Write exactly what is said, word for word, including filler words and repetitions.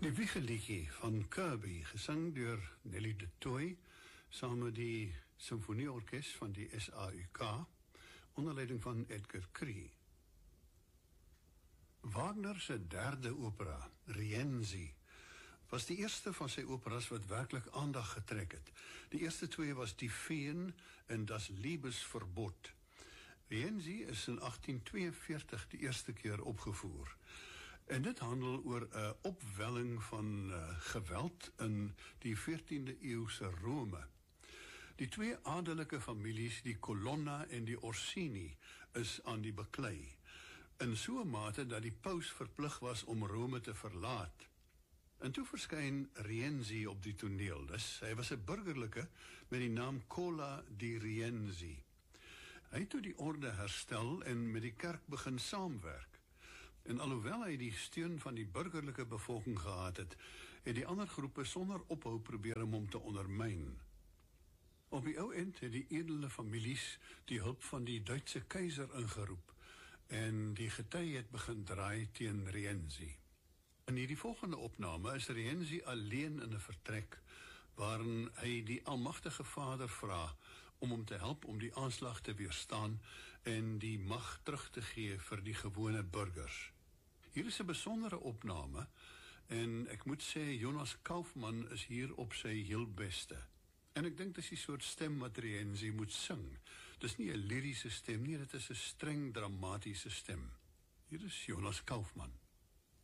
Die Wiegeliedjie van Kirby, gesing deur Nelly de Tooy, saam met die Symfonieorkes van die S A U K, onder leiding van Edgar Cree. Wagner se derde opera, Rienzi, was die eerste van sy operas wat werklik aandag getrek het. Die eerste twee was Die Feen en Das Liebesverbot. Rienzi is in agttien tweeënveertig die eerste keer opgevoer. En dit handel oor 'n opwelling van uh, geweld in die veertiende eeuse Rome. Die twee adellijke families, die Colonna en die Orsini, is aan die beklei, in so 'n mate dat die paus verplig was om Rome te verlaat. En toe verskyn Rienzi op die toneel. Dus hy was 'n burgerlike met die naam Cola di Rienzi. Hy het toe die orde herstel en met die kerk begin saamwerk. En alhoewel hy die steun van die burgerlike bevolking gehad het, het die ander groepe sonder ophou probeer om hom te ondermyn. Op die ou end het die edele families die hulp van die Duitse keiser ingeroep en die gety het begin draai teen Rienzi. In hierdie volgende opname is Rienzi alleen in 'n vertrek waarin hy die almagtige Vader vra om hom te help om die aanslag te weerstaan en die mag terug te gee vir die gewone burgers. Hier is 'n besondere opname en ek moet sê Jonas Kaufmann is hier op sy heel beste. En ek dink dis die soort stem wat Rienzi moet sing. Dis nie 'n liriese stem nie, dit is 'n streng dramatiese stem. Hier is Jonas Kaufmann.